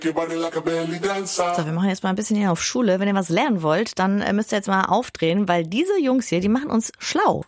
So, wir machen jetzt mal ein bisschen hier auf Schule. Wenn ihr was lernen wollt, dann müsst ihr jetzt mal aufdrehen, weil diese Jungs hier, die machen uns schlau.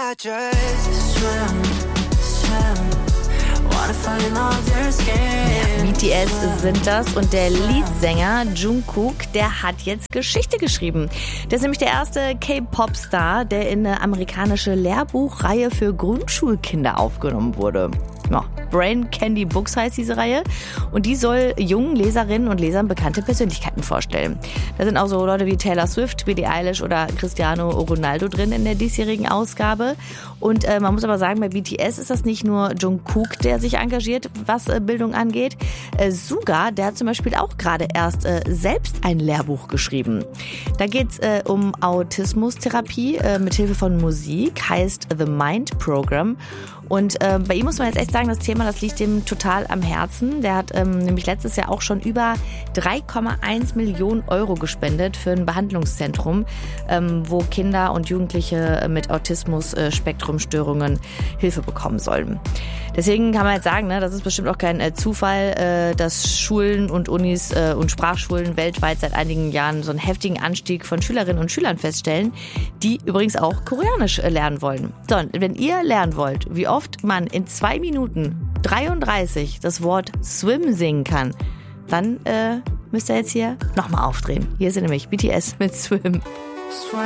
BTS sind das und der Leadsänger Jungkook, der hat jetzt Geschichte geschrieben. Der ist nämlich der erste K-Pop-Star, der in eine amerikanische Lehrbuchreihe für Grundschulkinder aufgenommen wurde. Ja, Brain Candy Books heißt diese Reihe und die soll jungen Leserinnen und Lesern bekannte Persönlichkeiten vorstellen. Da sind auch so Leute wie Taylor Swift, Billie Eilish oder Cristiano Ronaldo drin in der diesjährigen Ausgabe. Und man muss aber sagen, bei BTS ist das nicht nur Jungkook, der sich engagiert, was Bildung angeht. Suga, der hat zum Beispiel auch gerade erst selbst ein Lehrbuch geschrieben. Da geht's um Autismustherapie mit Hilfe von Musik, heißt The Mind Program. Und bei ihm muss man jetzt echt sagen, das Thema, das liegt ihm total am Herzen. Der hat nämlich letztes Jahr auch schon über 3,1 Millionen Euro gespendet für ein Behandlungszentrum, wo Kinder und Jugendliche mit Autismus-Spektrumstörungen Hilfe bekommen sollen. Deswegen kann man jetzt sagen, ne, das ist bestimmt auch kein Zufall, dass Schulen und Unis und Sprachschulen weltweit seit einigen Jahren so einen heftigen Anstieg von Schülerinnen und Schülern feststellen, die übrigens auch Koreanisch lernen wollen. So, und wenn ihr lernen wollt, wie oft man in 2 Minuten 33 das Wort Swim singen kann, dann müsst ihr jetzt hier nochmal aufdrehen. Hier sind nämlich BTS mit Swim.